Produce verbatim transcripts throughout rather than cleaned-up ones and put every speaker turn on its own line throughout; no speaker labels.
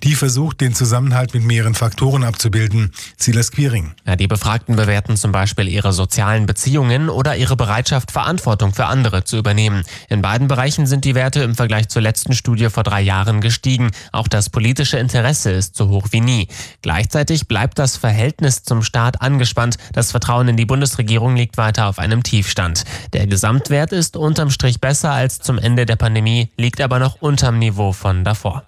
Die versucht, den Zusammenhalt mit mehreren Faktoren abzubilden. Silas Quiring.
Ja, die Befragten bewerten zum Beispiel ihre sozialen Beziehungen oder ihre Bereitschaft, Verantwortung für andere zu übernehmen. In beiden Bereichen sind die Werte im Vergleich zur letzten Studie vor drei Jahren gestiegen. Auch das politische Interesse ist so hoch wie nie. Gleichzeitig bleibt das Verhältnis zum Staat angespannt. Das Vertrauen in die Bundesregierung liegt weiter auf einem Tiefstand. Der Gesamtwert ist unterm Strich besser als zum Ende der Pandemie, liegt aber noch unterm Niveau von davor.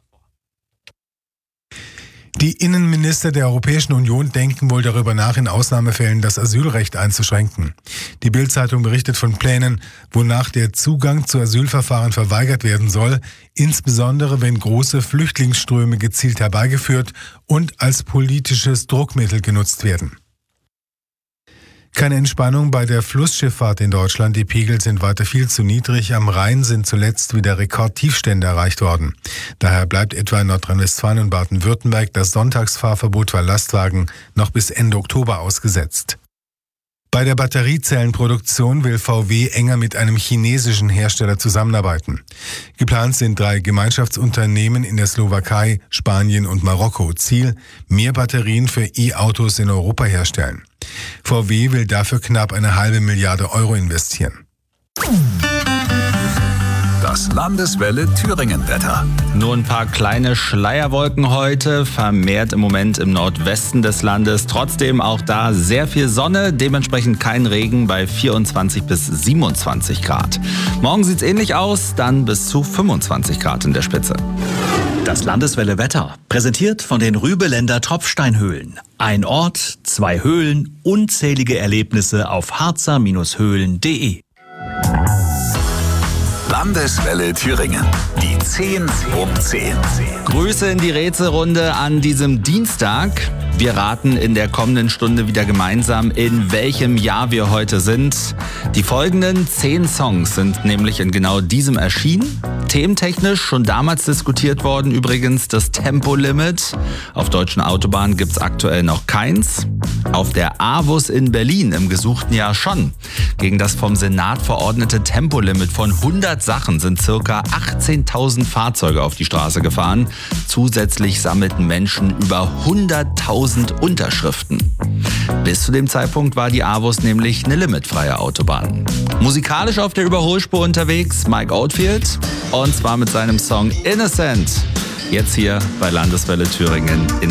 Die Innenminister der Europäischen Union denken wohl darüber nach, in Ausnahmefällen das Asylrecht einzuschränken. Die Bild-Zeitung berichtet von Plänen, wonach der Zugang zu Asylverfahren verweigert werden soll, insbesondere wenn große Flüchtlingsströme gezielt herbeigeführt und als politisches Druckmittel genutzt werden. Keine Entspannung bei der Flussschifffahrt in Deutschland. Die Pegel sind weiter viel zu niedrig. Am Rhein sind zuletzt wieder Rekordtiefstände erreicht worden. Daher bleibt etwa in Nordrhein-Westfalen und Baden-Württemberg das Sonntagsfahrverbot für Lastwagen noch bis Ende Oktober ausgesetzt. Bei der Batteriezellenproduktion will V W enger mit einem chinesischen Hersteller zusammenarbeiten. Geplant sind drei Gemeinschaftsunternehmen in der Slowakei, Spanien und Marokko. Ziel: mehr Batterien für E-Autos in Europa herstellen. V W will dafür knapp eine halbe Milliarde Euro investieren.
Das Landeswelle Thüringen-Wetter.
Nur ein paar kleine Schleierwolken heute, vermehrt im Moment im Nordwesten des Landes. Trotzdem auch da sehr viel Sonne, dementsprechend kein Regen bei vierundzwanzig bis siebenundzwanzig Grad. Morgen sieht's ähnlich aus, dann bis zu fünfundzwanzig Grad in der Spitze.
Das Landeswelle Wetter, präsentiert von den Rübeländer Tropfsteinhöhlen. Ein Ort, zwei Höhlen, unzählige Erlebnisse auf harzer Bindestrich höhlen punkt de. Landeswelle Thüringen. Die zehn um zehn.
Grüße in die Rätselrunde an diesem Dienstag. Wir raten in der kommenden Stunde wieder gemeinsam, in welchem Jahr wir heute sind. Die folgenden zehn Songs sind nämlich in genau diesem erschienen. Thementechnisch schon damals diskutiert worden übrigens das Tempolimit. Auf deutschen Autobahnen gibt's aktuell noch keins. Auf der A W U S in Berlin im gesuchten Jahr schon. Gegen das vom Senat verordnete Tempolimit von hundert Sachen sind ca. achtzehntausend Fahrzeuge auf die Straße gefahren. Zusätzlich sammelten Menschen über hunderttausend Unterschriften. Bis zu dem Zeitpunkt war die A W U S nämlich eine limitfreie Autobahn. Musikalisch auf der Überholspur unterwegs Mike Oldfield und zwar mit seinem Song Innocent. Jetzt hier bei Landeswelle Thüringen in